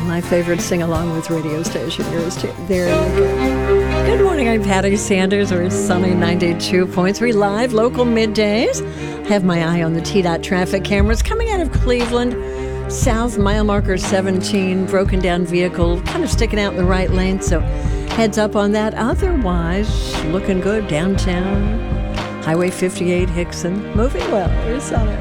My favorite sing-along with radio station. Yours too. There you go. Good morning, I'm Patty Sanders. We're sunny 92.3 live, local middays. Have my eye on the T-Dot traffic cameras coming out of Cleveland. South, mile marker 17, broken down vehicle, kind of sticking out in the right lane, so heads up on that. Otherwise, looking good downtown. Highway 58, Hickson, moving well. We're sunny.